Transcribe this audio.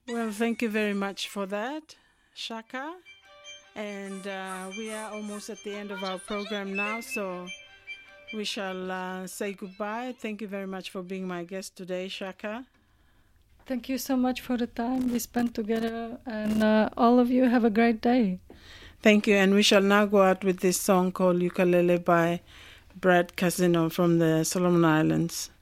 Well, thank you very much for that, Shaka. And we are almost at the end of our program now, so we shall say goodbye. Thank you very much for being my guest today, Shaka. Thank you so much for the time we spent together, and all of you have a great day. Thank you, and we shall now go out with this song called Ukulele by Brad Casino from the Solomon Islands.